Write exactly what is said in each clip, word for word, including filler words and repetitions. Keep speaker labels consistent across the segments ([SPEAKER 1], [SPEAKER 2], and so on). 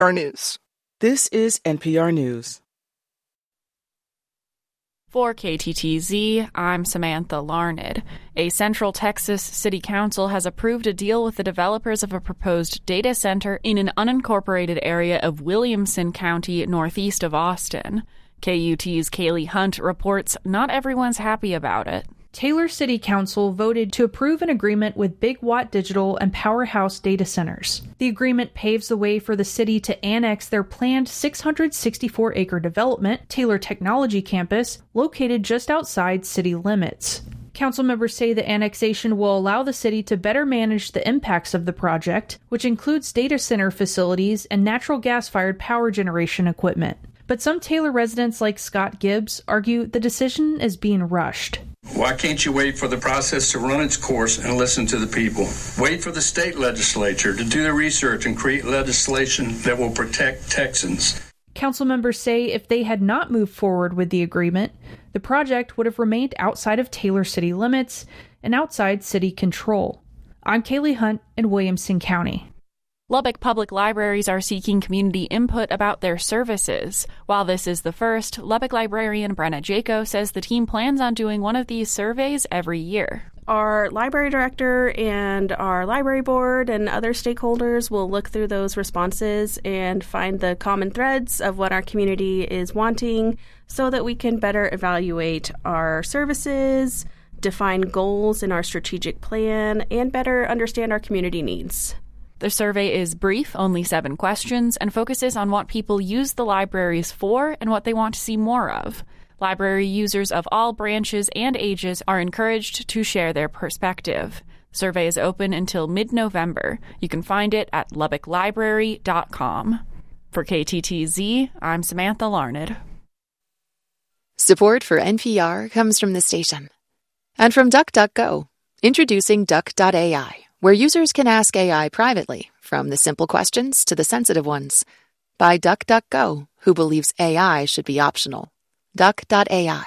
[SPEAKER 1] R News.
[SPEAKER 2] This is N P R News.
[SPEAKER 3] For K T T Z, I'm Samantha Larned. A Central Texas City Council has approved a deal with the developers of a proposed data center in an unincorporated area of Williamson County, northeast of Austin. K U T's Kaylee Hunt reports not everyone's happy about it.
[SPEAKER 4] Taylor City Council voted to approve an agreement with Big Watt Digital and Powerhouse Data Centers. The agreement paves the way for the city to annex their planned six hundred sixty-four acre development, Taylor Technology Campus, located just outside city limits. Council members say the annexation will allow the city to better manage the impacts of the project, which includes data center facilities and natural gas-fired power generation equipment. But some Taylor residents like Scott Gibbs argue the decision is being rushed.
[SPEAKER 5] Why can't you wait for the process to run its course and listen to the people? Wait for the state legislature to do the research and create legislation that will protect Texans.
[SPEAKER 4] Council members say if they had not moved forward with the agreement, the project would have remained outside of Taylor city limits and outside city control. I'm Kaylee Hunt in Williamson County.
[SPEAKER 3] Lubbock Public Libraries are seeking community input about their services. While this is the first, Lubbock librarian Brenna Jaco says the team plans on doing one of these surveys every year.
[SPEAKER 6] Our library director and our library board and other stakeholders will look through those responses and find the common threads of what our community is wanting so that we can better evaluate our services, define goals in our strategic plan, and better understand our community needs.
[SPEAKER 3] The survey is brief, only seven questions, and focuses on what people use the libraries for and what they want to see more of. Library users of all branches and ages are encouraged to share their perspective. The survey is open until mid-November. You can find it at lubbock library dot com. For K T T Z, I'm Samantha Larned.
[SPEAKER 7] Support for N P R comes from the station. And from DuckDuckGo, introducing Duck dot A I. Where users can ask A I privately, from the simple questions to the sensitive ones. By DuckDuckGo, who believes A I should be optional. Duck dot A I.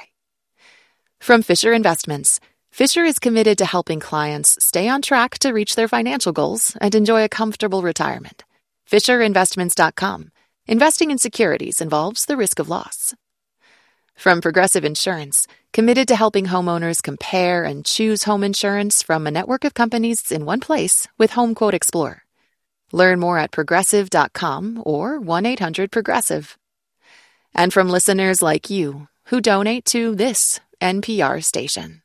[SPEAKER 7] From Fisher Investments, Fisher is committed to helping clients stay on track to reach their financial goals and enjoy a comfortable retirement. Fisher Investments dot com. Investing in securities involves the risk of loss. From Progressive Insurance, committed to helping homeowners compare and choose home insurance from a network of companies in one place with HomeQuote Explorer. Learn more at progressive dot com or one eight hundred progressive. And from listeners like you who donate to this N P R station.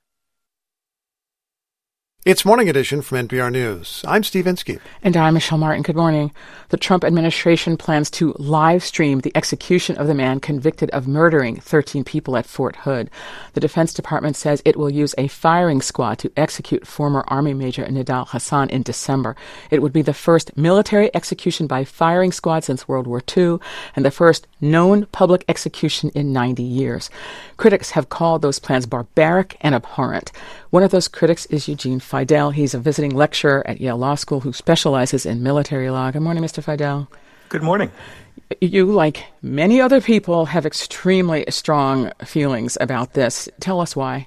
[SPEAKER 8] It's Morning Edition from N P R News. I'm Steve Inskeep.
[SPEAKER 9] And I'm Michelle Martin. Good morning. The Trump administration plans to live stream the execution of the man convicted of murdering thirteen people at Fort Hood. The Defense Department says it will use a firing squad to execute former Army Major Nidal Hasan in December. It would be the first military execution by firing squad since World War Two and the first known public execution in ninety years. Critics have called those plans barbaric and abhorrent. One of those critics is Eugene Fidel. He's a visiting lecturer at Yale Law School who specializes in military law. Good morning, Mister Fidel.
[SPEAKER 10] Good morning.
[SPEAKER 9] You, like many other people, have extremely strong feelings about this. Tell us why.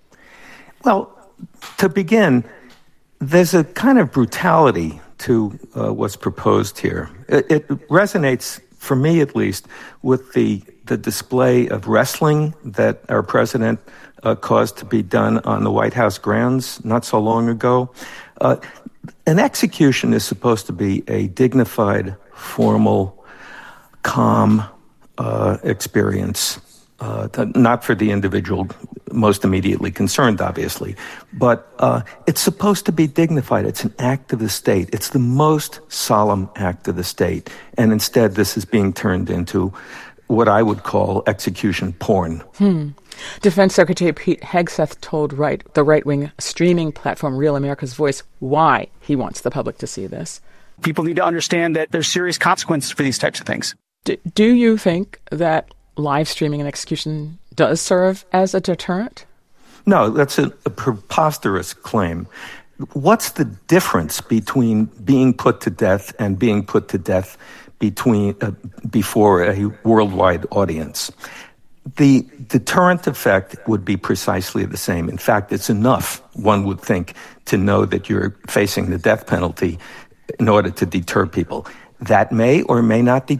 [SPEAKER 10] Well, to begin, there's a kind of brutality to uh, what's proposed here. It, it resonates, for me at least, with the, the display of wrestling that our president Uh, caused to be done on the White House grounds not so long ago. Uh, an execution is supposed to be a dignified, formal, calm uh, experience, uh, to, not for the individual most immediately concerned, obviously, but uh, it's supposed to be dignified. It's an act of the state. It's the most solemn act of the state. And instead, this is being turned into what I would call execution porn.
[SPEAKER 9] Hmm. Defense Secretary Pete Hegseth told right, the right-wing streaming platform Real America's Voice why he wants the public to see this.
[SPEAKER 11] People need to understand that there's serious consequences for these types of things.
[SPEAKER 9] D- do you think that live streaming an execution does serve as a deterrent?
[SPEAKER 10] No, that's a, a preposterous claim. What's the difference between being put to death and being put to death between uh, before a worldwide audience? The deterrent effect would be precisely the same. In fact, it's enough, one would think, to know that you're facing the death penalty in order to deter people. That may or may not de-